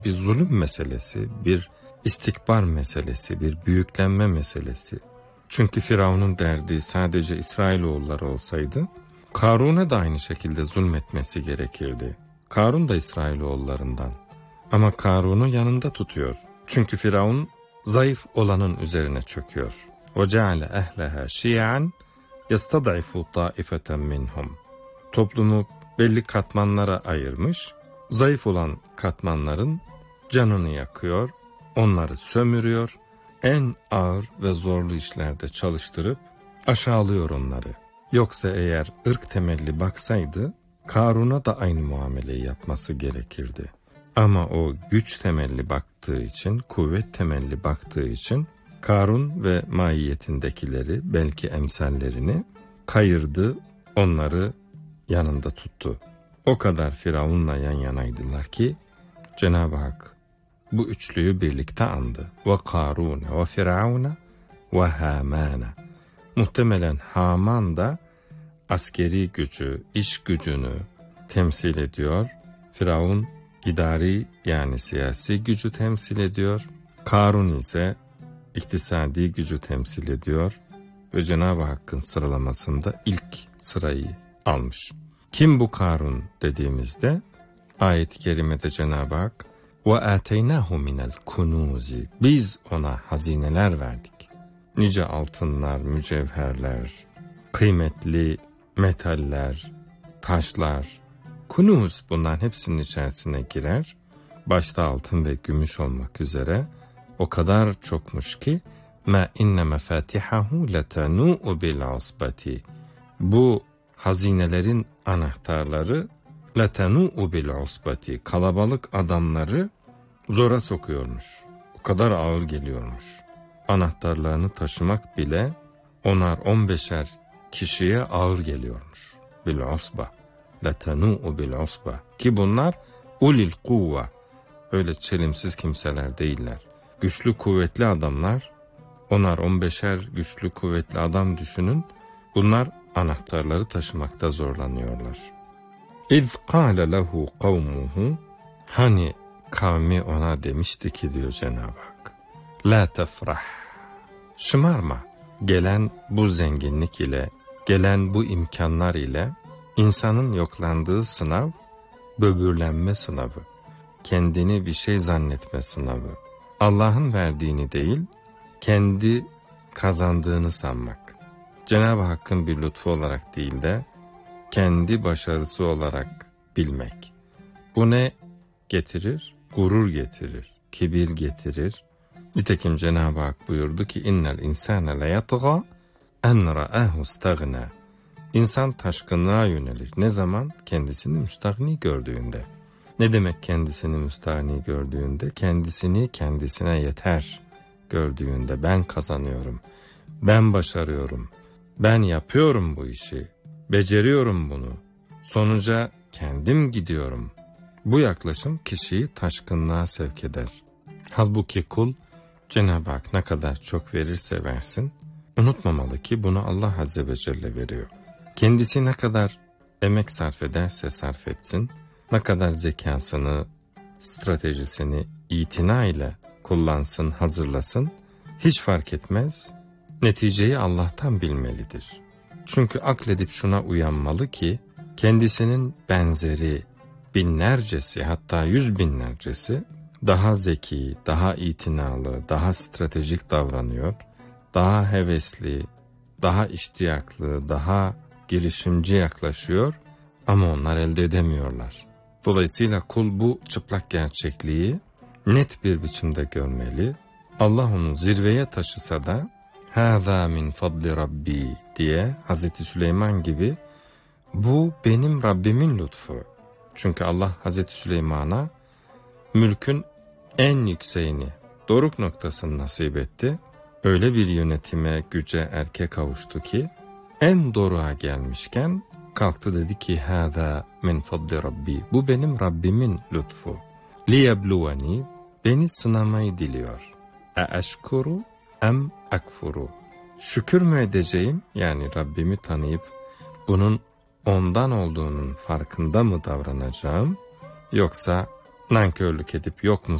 bir zulüm meselesi, bir istikbar meselesi, bir büyüklenme meselesi. Çünkü Firavun'un derdi sadece İsrailoğulları olsaydı, Karun'a da aynı şekilde zulmetmesi gerekirdi. Karun da İsrailoğullarından. Ama Karun'u yanında tutuyor. Çünkü Firavun zayıf olanın üzerine çöküyor. وَجَعَلَ اَهْلَهَا شِيَعًا يَسْتَضْعِفُ طَائِفَةً مِّنْهُمْ. Toplumu belli katmanlara ayırmış, zayıf olan katmanların canını yakıyor, onları sömürüyor, en ağır ve zorlu işlerde çalıştırıp aşağılıyor onları. Yoksa eğer ırk temelli baksaydı, Karun'a da aynı muameleyi yapması gerekirdi. Ama o güç temelli baktığı için, kuvvet temelli baktığı için Karun ve maiyetindekileri, belki emsallerini kayırdı, onları yanında tuttu. O kadar Firavun'la yan yanaydılar ki Cenab-ı Hak bu üçlüyü birlikte andı. Ve Karun ve Firavun ve Haman. Muhtemelen Haman da askeri gücü, iş gücünü temsil ediyor. Firavun idari yani siyasi gücü temsil ediyor. Karun ise iktisadi gücü temsil ediyor ve Cenab-ı Hakk'ın sıralamasında ilk sırayı almış. Kim bu Karun dediğimizde ayet-i kerimede Cenab-ı Hak وَاَتَيْنَاهُ مِنَ الْكُنُوزِ Biz ona hazineler verdik. Nice altınlar, mücevherler, kıymetli metaller, taşlar, kunuz bunların hepsinin içerisine girer. Başta altın ve gümüş olmak üzere o kadar çokmuş ki مَا اِنَّ مَفَاتِحَهُ لَتَنُوءُ بِالْعَصْبَةِ Bu hazinelerin anahtarları لَتَنُوءُ بِالْعُصْبَةِ kalabalık adamları zora sokuyormuş. O kadar ağır geliyormuş. Anahtarlarını taşımak bile 10'ar 15'er kişiye ağır geliyormuş. بِالْعُصْبَةِ لَتَنُوءُ بِالْعُصْبَةِ Ki bunlar ulil kuvve, öyle çelimsiz kimseler değiller. Güçlü kuvvetli adamlar, 10'ar 15'er güçlü kuvvetli adam düşünün, bunlar anahtarları taşımakta zorlanıyorlar. İz kâle lehu kavmuhu Hani kavmi ona demişti ki diyor Cenab-ı Hak, la tefrah, şımarma. Gelen bu zenginlik ile, gelen bu imkanlar ile insanın yoklandığı sınav, böbürlenme sınavı, kendini bir şey zannetme sınavı, Allah'ın verdiğini değil, kendi kazandığını sanmak. Cenab-ı Hakk'ın bir lütfu olarak değil de, kendi başarısı olarak bilmek. Bu ne getirir? Gurur getirir, kibir getirir. Nitekim Cenab-ı Hak buyurdu ki, innel insâne leyatgâ en ra'âhu istagna. İnsan taşkınlığa yönelir. Ne zaman? Kendisini müstahni gördüğünde. Ne demek kendisini müstahni gördüğünde? Kendisini kendisine yeter gördüğünde. Ben kazanıyorum, ben başarıyorum, ben yapıyorum bu işi, beceriyorum bunu, sonuca kendim gidiyorum. Bu yaklaşım kişiyi taşkınlığa sevk eder. Halbuki kul Cenab-ı Hak ne kadar çok verirse versin, unutmamalı ki bunu Allah Azze ve Celle veriyor. Kendisi ne kadar emek sarf ederse sarf etsin, ne kadar zekasını, stratejisini itina ile kullansın, hazırlasın, hiç fark etmez, neticeyi Allah'tan bilmelidir. Çünkü akledip şuna uyanmalı ki, kendisinin benzeri binlercesi, hatta 100 binlercesi daha zeki, daha itinalı, daha stratejik davranıyor, daha hevesli, daha iştiyaklı, daha girişimci yaklaşıyor ama onlar elde edemiyorlar. Dolayısıyla kul bu çıplak gerçekliği net bir biçimde görmeli. Allah onu zirveye taşısa da "Hâzâ min fadli Rabbi" diye Hazreti Süleyman gibi bu benim Rabbimin lütfu. Çünkü Allah Hazreti Süleyman'a mülkün en yükseğini, doruk noktasını nasip etti. Öyle bir yönetime, güce, erke kavuştu ki en doruğa gelmişken kalktı dedi ki "Hâzâ min fadli Rabbi" bu benim Rabbimin lütfu. "Liyebluveni" beni sınamayı diliyor. "Eşkuru em ekfuru" şükür mü edeceğim, yani Rabbimi tanıyıp bunun ondan olduğunun farkında mı davranacağım, yoksa nankörlük edip yok mu